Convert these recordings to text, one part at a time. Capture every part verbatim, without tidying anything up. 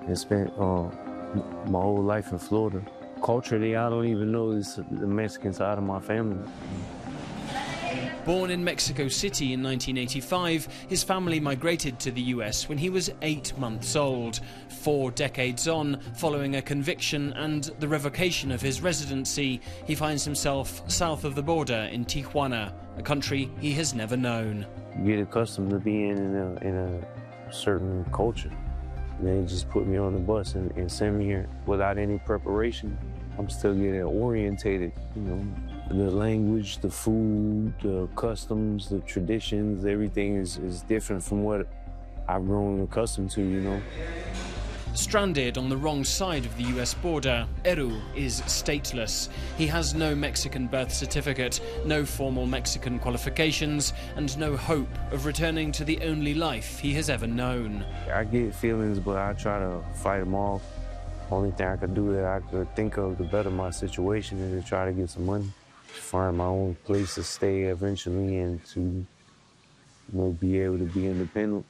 and spent uh, my whole life in Florida. Culturally, I don't even know this, the Mexican side of my family. Born in Mexico City in nineteen eighty-five, his family migrated to the U S when he was eight months old. Four decades on, following a conviction and the revocation of his residency, he finds himself south of the border in Tijuana, a country he has never known. You get accustomed to being in a, in a certain culture. And they just put me on the bus and, and send me here without any preparation. I'm still getting orientated, you know. The language, the food, the customs, the traditions, everything is, is different from what I've grown accustomed to, you know. Stranded on the wrong side of the U S border, Eru is stateless. He has no Mexican birth certificate, no formal Mexican qualifications, and no hope of returning to the only life he has ever known. I get feelings, but I try to fight them off. Only thing I could do that I could think of to better my situation is to try to get some money, find my own place to stay eventually, and to, you know, be able to be independent.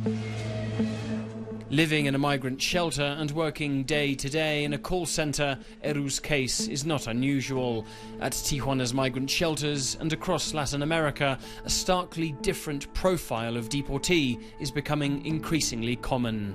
Living in a migrant shelter and working day to day in a call centre, Eru's case is not unusual. At Tijuana's migrant shelters and across Latin America, a starkly different profile of deportee is becoming increasingly common.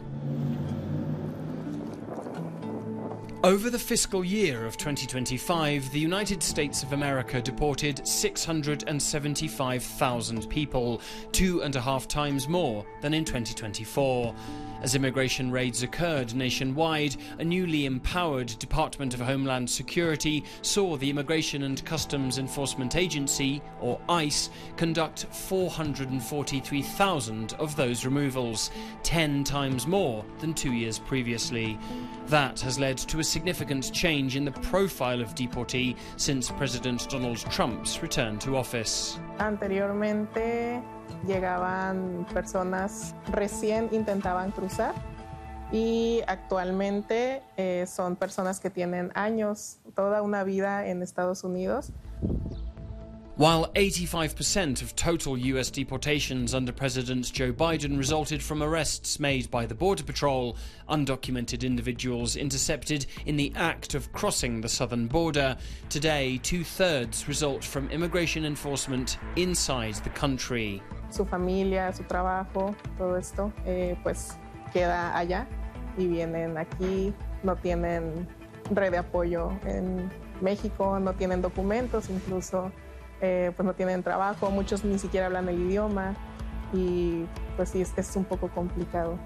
Over the fiscal year of twenty twenty-five, the United States of America deported six hundred seventy-five thousand people, two and a half times more than in twenty twenty-four. As immigration raids occurred nationwide, a newly empowered Department of Homeland Security saw the Immigration and Customs Enforcement Agency, or ICE, conduct four hundred forty-three thousand of those removals, ten times more than two years previously. That has led to a significant change in the profile of deportee since President Donald Trump's return to office. Anteriormente llegaban personas recién intentaban cruzar y actualmente eh, son personas que tienen años, toda una vida en Estados Unidos. While eighty-five percent of total U S deportations under President Joe Biden resulted from arrests made by the Border Patrol, undocumented individuals intercepted in the act of crossing the southern border, today two-thirds result from immigration enforcement inside the country. Su familia, su trabajo, todo esto, eh, pues queda allá y vienen aquí, no tienen red de apoyo en México, no tienen documentos, incluso eh, pues no tienen trabajo, muchos ni siquiera hablan el idioma y pues sí, es, es un poco complicado.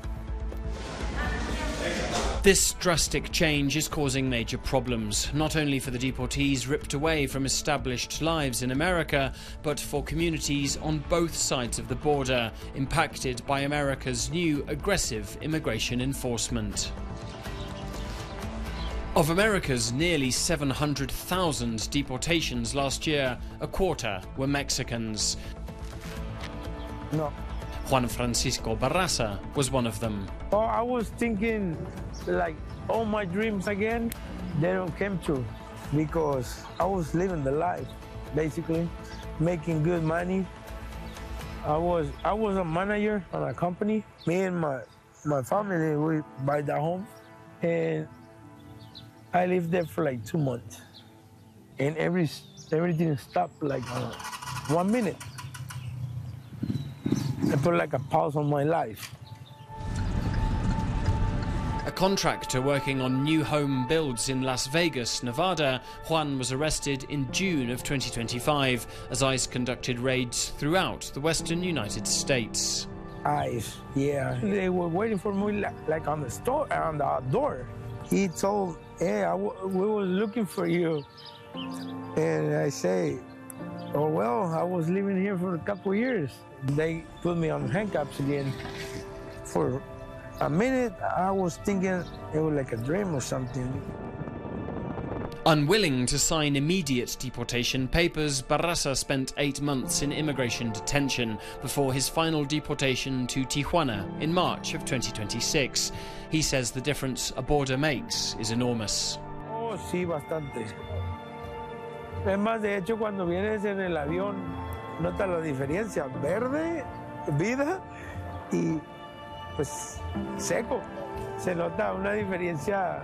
This drastic change is causing major problems, not only for the deportees ripped away from established lives in America, but for communities on both sides of the border, impacted by America's new aggressive immigration enforcement. Of America's nearly seven hundred thousand deportations last year, a quarter were Mexicans. No. Juan Francisco Barraza was one of them. Oh, I was thinking, like, all my dreams again, they don't come true because I was living the life, basically, making good money. I was I was a manager on a company. Me and my my family, we buy the home, and I lived there for like two months, and every everything stopped like uh, one minute. I put like a pause on my life. A contractor working on new home builds in Las Vegas, Nevada, Juan was arrested in June of twenty twenty-five as ICE conducted raids throughout the western United States. ICE, yeah. They were waiting for me like on the store, on the door. He told, hey, I w we were looking for you. And I say, oh, well, I was living here for a couple years. They put me on handcuffs again. For a minute, I was thinking it was like a dream or something. Unwilling to sign immediate deportation papers, Barraza spent eight months in immigration detention before his final deportation to Tijuana in March of twenty twenty-six. He says the difference a border makes is enormous. Oh, sí, bastante. Es más, de hecho, cuando vienes en el avión, nota la diferencia. Verde, vida, y pues seco. se nota una diferencia